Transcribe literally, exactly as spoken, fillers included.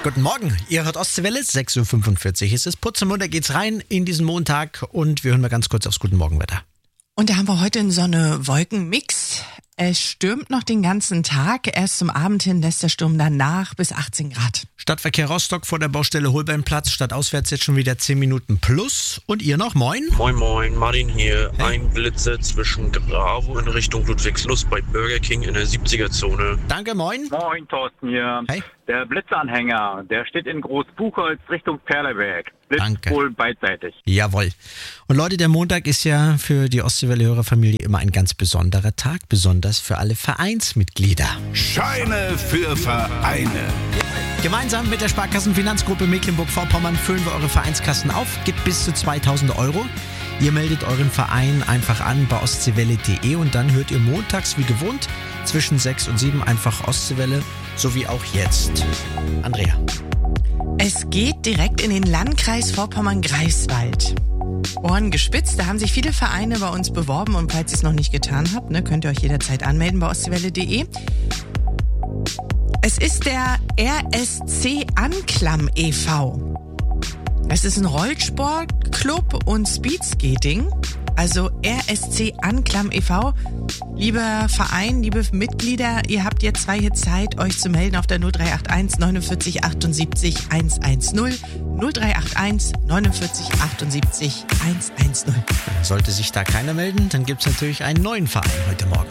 Guten Morgen, ihr hört Ostseewelle, sechs Uhr fünfundvierzig. Es ist Putzemund, da geht's rein in diesen Montag und wir hören mal ganz kurz aufs Guten Morgenwetter. Und da haben wir heute einen Sonne-Wolken-Mix. Es stürmt noch den ganzen Tag. Erst zum Abend hin lässt der Sturm dann nach bis achtzehn Grad. Stadtverkehr Rostock vor der Baustelle Holbeinplatz, stadtauswärts jetzt schon wieder zehn Minuten plus. Und ihr noch, moin? Moin moin, Martin hier. Hey. Ein Blitzer zwischen Gravo in Richtung Ludwigslust bei Burger King in der siebziger-Zone. Danke, moin. Moin, Thorsten hier. Hey. Der Blitzanhänger, der steht in Großbuchholz Richtung Perleberg. Blitzt Danke. wohl beidseitig. Jawohl. Und Leute, der Montag ist ja für die Ostseewelle-Hörerfamilie immer ein ganz besonderer Tag, besonders für alle Vereinsmitglieder. Scheine für Vereine. Gemeinsam mit der Sparkassenfinanzgruppe Mecklenburg-Vorpommern füllen wir eure Vereinskassen auf, gibt bis zu zweitausend Euro. Ihr meldet euren Verein einfach an bei ostseewelle punkt de und dann hört ihr montags wie gewohnt zwischen sechs und sieben einfach Ostseewelle, so wie auch jetzt. Andrea. Es geht direkt in den Landkreis Vorpommern-Greifswald. Ohren gespitzt, da haben sich viele Vereine bei uns beworben und falls ihr es noch nicht getan habt, ne, könnt ihr euch jederzeit anmelden bei ostseewelle punkt de. Es ist der R S C Anklam e V Es ist ein Rollsportclub und Speedskating. Also R S C Anklam e V Lieber Verein, liebe Mitglieder, ihr habt jetzt zwei hier Zeit, euch zu melden auf der null drei acht eins neunundvierzig achtundsiebzig hundertzehn. null drei acht eins neunundvierzig achtundsiebzig hundertzehn. Sollte sich da keiner melden, dann gibt es natürlich einen neuen Verein heute Morgen.